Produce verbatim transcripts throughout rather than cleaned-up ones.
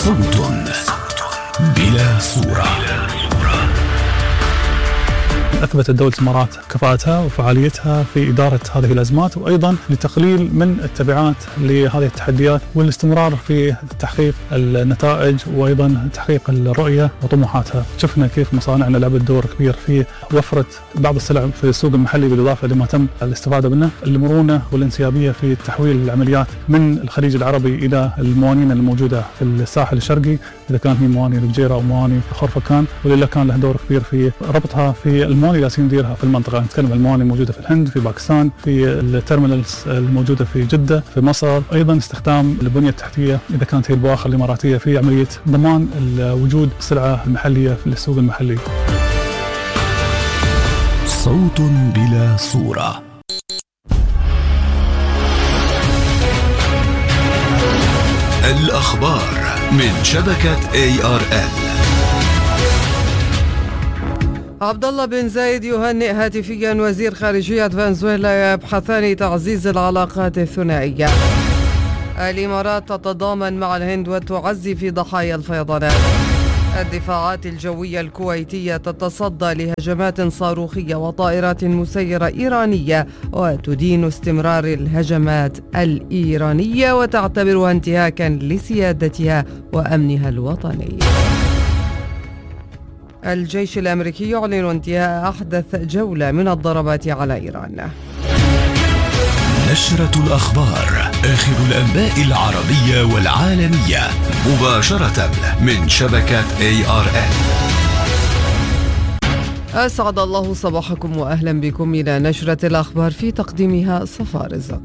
صوت بلا صورة. أثبتت دولة الإمارات كفاءتها وفعاليتها في إدارة هذه الأزمات، وأيضا لتقليل من التبعات لهذه التحديات والاستمرار في تحقيق النتائج وأيضا تحقيق الرؤية وطموحاتها. شفنا كيف مصانعنا لعبت دور كبير في وفرة بعض السلع في السوق المحلي بالإضافة لما تم الاستفادة منه، المرونة والانسيابية في تحويل العمليات من الخليج العربي إلى الموانين الموجودة في الساحل الشرقي، إذا كانت هي مواني الفجيرة أو مواني خرفكان، ولله كان له دور كبير في ربطها في المواني اللي نديرها في المنطقة. نتكلم عن المواني الموجودة في الهند، في باكستان، في التيرمينالز الموجودة في جدة، في مصر، أيضا استخدام البنية التحتية إذا كانت هي البواخر الإماراتية في عملية ضمان وجود السلعة المحلية في السوق المحلي. صوت بلا صورة. الأخبار من شبكة إيه آر إل. عبد الله بن زايد يهنئ هاتفيا وزير خارجية فنزويلا يبحثان تعزيز العلاقات الثنائية. الإمارات تتضامن مع الهند وتعزي في ضحايا الفيضانات. الدفاعات الجوية الكويتية تتصدى لهجمات صاروخية وطائرات مسيرة إيرانية وتدين استمرار الهجمات الإيرانية وتعتبرها انتهاكا لسيادتها وأمنها الوطني. الجيش الأمريكي يعلن انتهاء أحدث جولة من الضربات على إيران. نشرة الأخبار، آخر الأنباء العربية والعالمية مباشرة من شبكة إيه آر إل. أسعد الله صباحكم وأهلا بكم إلى نشرة الأخبار في تقديمها صفاء رزق.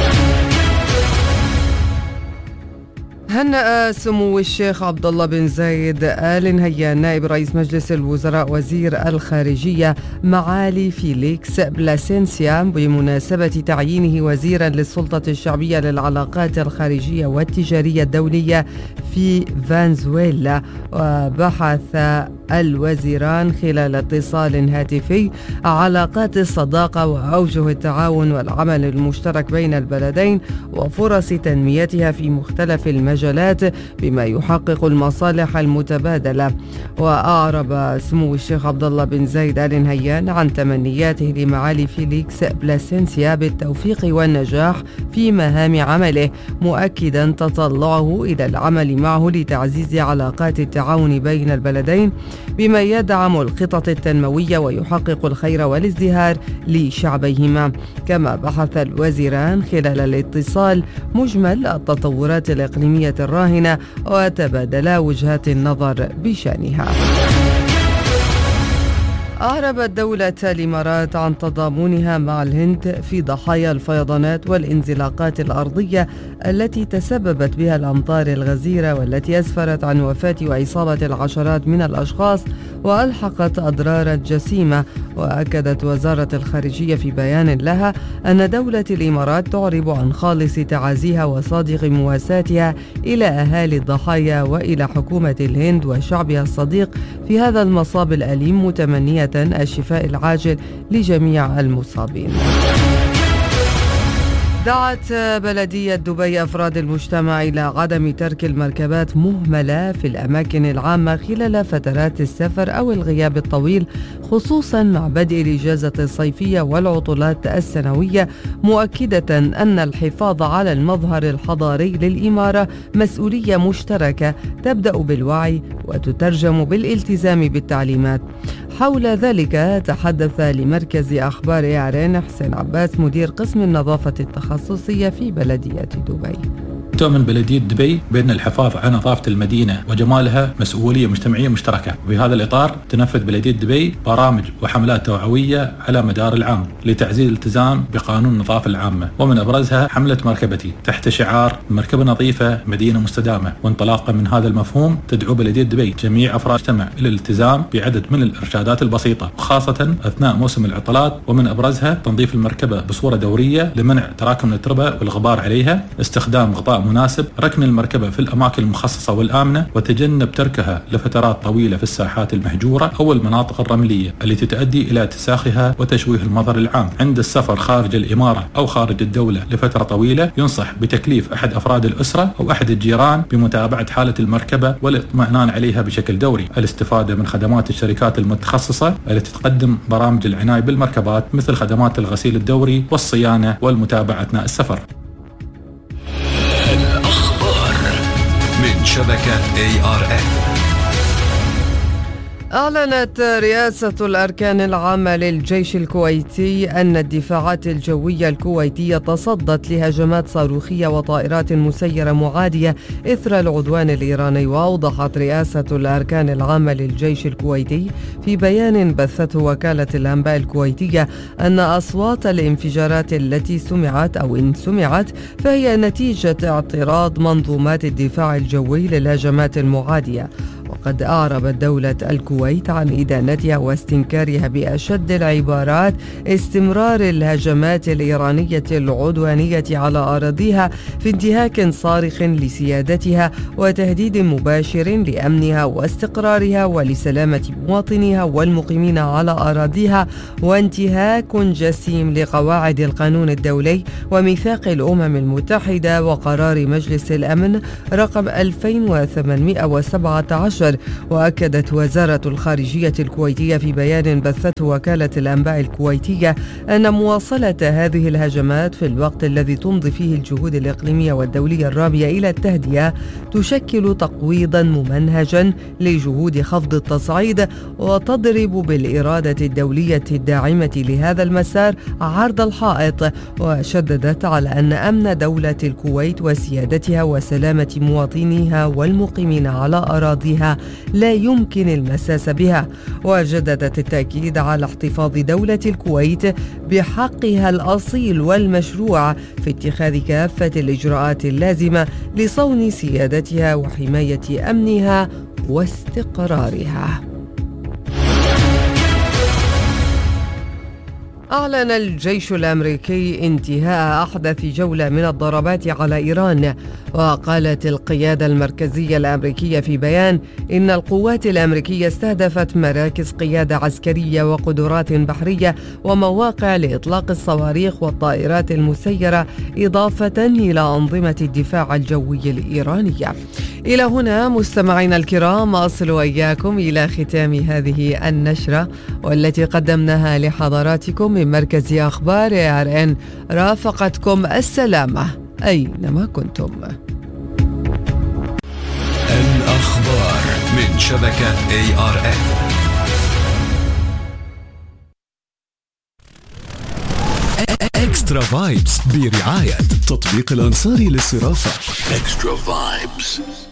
هنأ سمو الشيخ عبد الله بن زايد آل نهيان نائب رئيس مجلس الوزراء وزير الخارجية معالي فيليكس بلاسينسيا بمناسبة تعيينه وزيرا للسلطة الشعبية للعلاقات الخارجية والتجارية الدولية في فنزويلا. وبحث الوزيران خلال اتصال هاتفي علاقات الصداقة وأوجه التعاون والعمل المشترك بين البلدين وفرص تنميتها في مختلف المجالات بما يحقق المصالح المتبادلة. وأعرب سمو الشيخ عبد الله بن زايد آل نهيان عن تمنياته لمعالي فيليكس بلاسينسيا بالتوفيق والنجاح في مهام عمله، مؤكدا تطلعه إلى العمل معه لتعزيز علاقات التعاون بين البلدين بما يدعم الخطط التنموية ويحقق الخير والازدهار لشعبيهما. كما بحث الوزيران خلال الاتصال مجمل التطورات الإقليمية الراهنة وتبادلا وجهات النظر بشأنها. أعربت دولة الإمارات عن تضامنها مع الهند في ضحايا الفيضانات والانزلاقات الأرضية التي تسببت بها الأمطار الغزيرة والتي أسفرت عن وفاة وإصابة العشرات من الأشخاص وألحقت أضرارا جسيمة. وأكدت وزارة الخارجية في بيان لها أن دولة الإمارات تعرب عن خالص تعازيها وصادق مواساتها إلى أهالي الضحايا وإلى حكومة الهند وشعبها الصديق في هذا المصاب الأليم، متمنية الشفاء العاجل لجميع المصابين. دعت بلدية دبي أفراد المجتمع إلى عدم ترك المركبات مهملة في الأماكن العامة خلال فترات السفر أو الغياب الطويل، خصوصا مع بدء الإجازة الصيفية والعطلات السنوية، مؤكدة أن الحفاظ على المظهر الحضاري للإمارة مسؤولية مشتركة تبدأ بالوعي وتترجم بالالتزام بالتعليمات. حول ذلك تحدث لمركز أخبار إيه آر إن حسين عباس مدير قسم النظافة التخصصية في بلدية دبي. تؤمن بلدية دبي بأن الحفاظ على نظافة المدينة وجمالها مسؤولية مجتمعية مشتركة، وفي هذا الإطار تنفذ بلدية دبي برامج وحملات توعوية على مدار العام لتعزيز الالتزام بقانون النظافة العامة، ومن أبرزها حملة مركبتي تحت شعار مركبة نظيفة مدينة مستدامة. وانطلاقا من هذا المفهوم تدعو بلدية دبي جميع أفراد المجتمع إلى الالتزام بعدد من الإرشادات البسيطة، وخاصة أثناء موسم العطلات، ومن أبرزها تنظيف المركبة بصورة دورية لمنع تراكم التربة والغبار عليها، استخدام غطاء مناسب ركن المركبة في الأماكن المخصصة والآمنة، وتجنب تركها لفترات طويلة في الساحات المهجورة أو المناطق الرملية التي تؤدي إلى اتساخها وتشويه المظهر العام. عند السفر خارج الإمارة أو خارج الدولة لفترة طويلة ينصح بتكليف أحد أفراد الأسرة أو أحد الجيران بمتابعة حالة المركبة والاطمئنان عليها بشكل دوري. الاستفادة من خدمات الشركات المتخصصة التي تقدم برامج العناية بالمركبات مثل خدمات الغسيل الدوري والصيانة والمتابعة أثناء السفر. الأخبار من شبكة إيه آر إن. أعلنت رئاسة الأركان العامة للجيش الكويتي أن الدفاعات الجوية الكويتية تصدت لهجمات صاروخية وطائرات مسيرة معادية إثر العدوان الإيراني. وأوضحت رئاسة الأركان العامة للجيش الكويتي في بيان بثته وكالة الأنباء الكويتية أن أصوات الانفجارات التي سمعت أو إن سمعت فهي نتيجة اعتراض منظومات الدفاع الجوي للهجمات المعادية. وقد أعربت دولة الكويت عن إدانتها واستنكارها بأشد العبارات استمرار الهجمات الإيرانية العدوانية على أراضيها في انتهاك صارخ لسيادتها وتهديد مباشر لأمنها واستقرارها ولسلامة مواطنيها والمقيمين على أراضيها، وانتهاك جسيم لقواعد القانون الدولي وميثاق الأمم المتحدة وقرار مجلس الأمن رقم ألفين وثمانمائة وسبعة عشر. وأكدت وزارة الخارجية الكويتية في بيان بثته وكالة الأنباء الكويتية أن مواصلة هذه الهجمات في الوقت الذي تمضي فيه الجهود الإقليمية والدولية الرامية إلى التهدئة تشكل تقويضا ممنهجا لجهود خفض التصعيد وتضرب بالإرادة الدولية الداعمة لهذا المسار عرض الحائط. وشددت على أن أمن دولة الكويت وسيادتها وسلامة مواطنيها والمقيمين على أراضيها لا يمكن المساس بها. وجددت التأكيد على احتفاظ دولة الكويت بحقها الأصيل والمشروع في اتخاذ كافة الإجراءات اللازمة لصون سيادتها وحماية أمنها واستقرارها. أعلن الجيش الأمريكي انتهاء أحدث جولة من الضربات على إيران. وقالت القيادة المركزية الأمريكية في بيان إن القوات الأمريكية استهدفت مراكز قيادة عسكرية وقدرات بحرية ومواقع لإطلاق الصواريخ والطائرات المسيرة إضافة إلى أنظمة الدفاع الجوي الإيرانية. إلى هنا مستمعينا الكرام أصل وإياكم إلى ختام هذه النشرة والتي قدمناها لحضراتكم من مركز أخبار إيه آر إن. رافقتكم السلامة أينما كنتم. الأخبار من شبكة إيه آر إن. إكسترا فايبس برعاية تطبيق الأنصاري للصرافة. إكسترا فايبس.